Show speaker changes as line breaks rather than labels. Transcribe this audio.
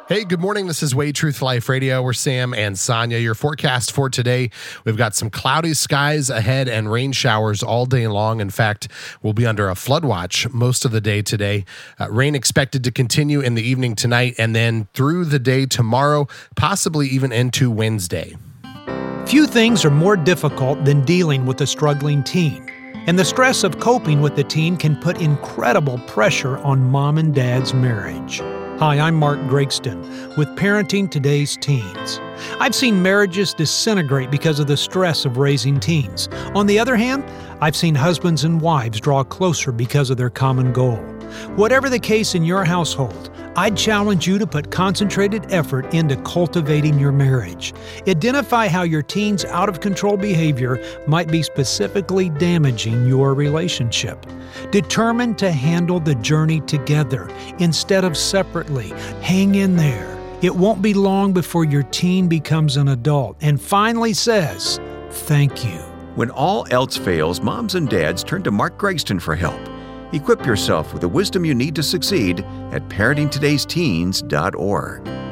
Hey, good morning. This is Way Truth Life Radio. We're Sam and Sonia. Your forecast for today, we've got some cloudy skies ahead and rain showers all day long. In fact, we'll be under a flood watch most of the day today. Rain expected to continue in the evening tonight and then through the day tomorrow, possibly even into Wednesday.
Few things are more difficult than dealing with a struggling teen. And the stress of coping with the teen can put incredible pressure on mom and dad's marriage. Hi, I'm Mark Gregston with Parenting Today's Teens. I've seen marriages disintegrate because of the stress of raising teens. On the other hand, I've seen husbands and wives draw closer because of their common goal. Whatever the case in your household, I'd challenge you to put concentrated effort into cultivating your marriage. Identify how your teen's out-of-control behavior might be specifically damaging your relationship. Determine to handle the journey together instead of separately. Hang in there. It won't be long before your teen becomes an adult and finally says, "Thank you."
When all else fails, moms and dads turn to Mark Gregston for help. Equip yourself with the wisdom you need to succeed at parentingtodaysteens.org.